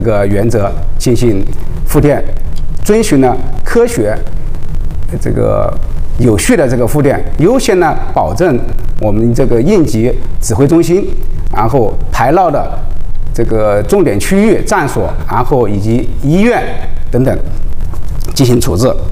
这个原则进行复电，遵循了科学、这个有序的这个复电，优先呢保证我们这个应急指挥中心，然后排涝的这个重点区域站所，然后以及医院等等进行处置。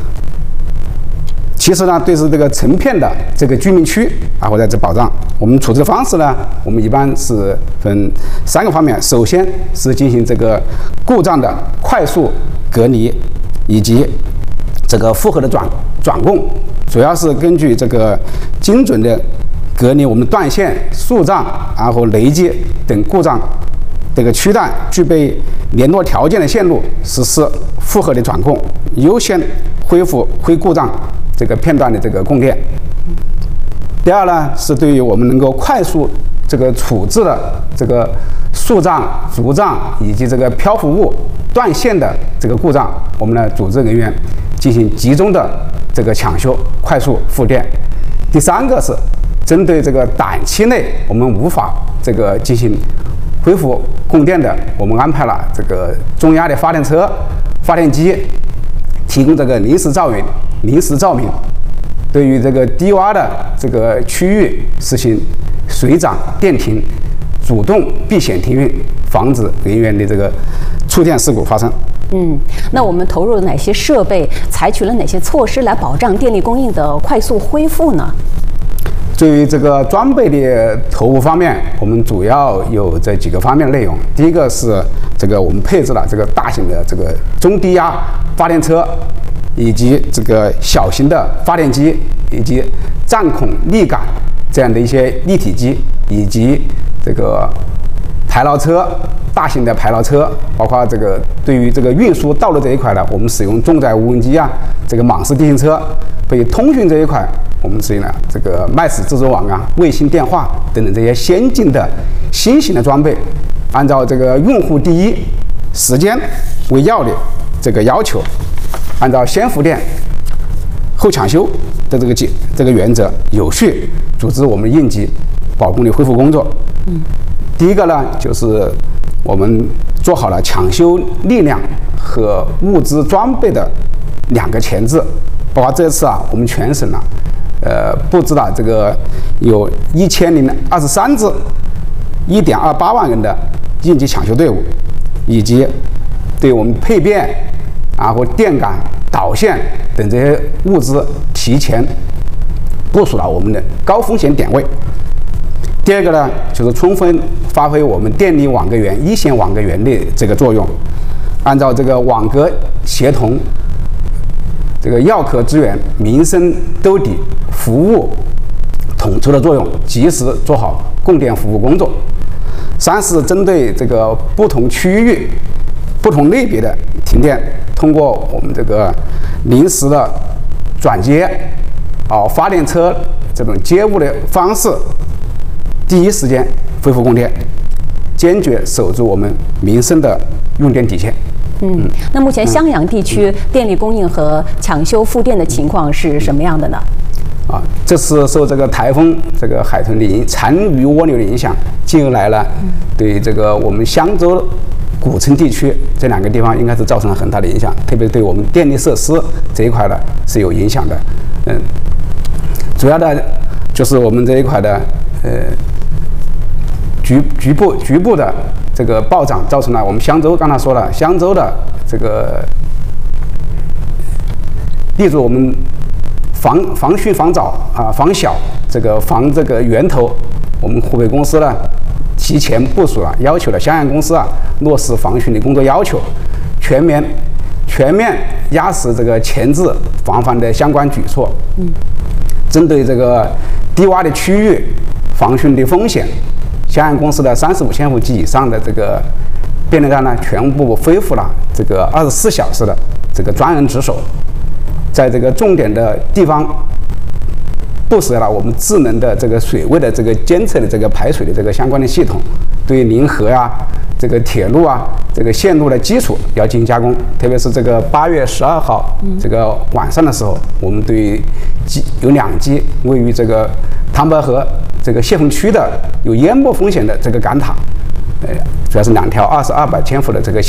其实呢，对是这个成片的这个居民区，然后在这保障。我们处置的方式呢，我们一般是分3个方面。首先是进行这个故障的快速隔离，以及这个复合的转供，主要是根据这个精准的隔离我们断线、树障，然后雷击等故障这个区段具备联络条件的线路实施复合的转供，优先恢复非故障这个片段的这个供电。第二呢，是对于我们能够快速这个处置的这个树障、竹障以及这个漂浮物断线的这个故障，我们的组织人员进行集中的这个抢修、快速复电。第三个是针对这个短期内我们无法这个进行恢复供电的，我们安排了这个中压的发电车、发电机，提供这个临时照明，对于这个低洼的这个区域实行水涨电停，主动避险停运，防止人员的这个触电事故发生。 那我们投入了哪些设备，采取了哪些措施来保障电力供应的快速恢复呢？ 对于这个装备的投入方面，我们主要有这几个方面的内容。第一个是这个我们配置了这个大型的这个中低压发电车，以及这个小型的发电机，以及站孔立杆这样的一些立体机，以及这个排涝车、大型的排涝车，包括这个对于这个运输道路这一块呢，我们使用重载无人机啊，这个莽式地形车。对于通讯这一块，我们使用了这个麦斯蜘蛛网啊、卫星电话等等这些先进的新型的装备，按照这个用户第一、时间为要的这个要求，按照先复电后抢修的这个原则，有序组织我们应急保供的恢复工作。第一个呢，就是我们做好了抢修力量和物资装备的2个前置，包括这次啊，我们全省呢，布置了这个有1023支1.28万人的应急抢修队伍，以及对我们配电、然后电杆、导线等这些物资提前部署了我们的高风险点位。第二个呢，就是充分发挥我们电力网格员、一线网格员的这个作用，按照这个网格协同、这个药科支援、民生兜底、服务统筹的作用，及时做好供电服务工作。3是针对这个不同区域、不同类别的停电，通过我们这个临时的转接、发电车这种接物的方式，第一时间恢复供电，坚决守住我们民生的用电底线。 那目前襄阳地区电力供应和抢修复电的情况是什么样的呢？ 这次受这个台风这个海豚的残余涡流的影响，进而来了对这个我们襄州古城地区这2个地方应该是造成了很大的影响，特别对我们电力设施这一块呢是有影响的。主要的就是我们这一块的局部的这个暴涨，造成了我们襄州刚才说了，襄州的这个立足我们防汛防早防小这个源头，我们湖北公司呢提前部署了，要求了襄阳公司落实防汛的工作要求，全面压实这个前置防范的相关举措。针对这个低洼的区域防汛的风险，襄阳公司的35千伏及以上的这个变电站呢，全部恢复了这个24小时的这个专人值守，在这个重点的地方部署了我们智能的这个水位的这个监测的这个排水的这个相关的系统，对临河这个铁路这个线路的基础要进行加工，特别是这个8月12号这个晚上的时候，我们对于有2基位于这个唐白河这个泄洪区的有淹没风险的这个杆塔， 主要是2条2200千伏的这个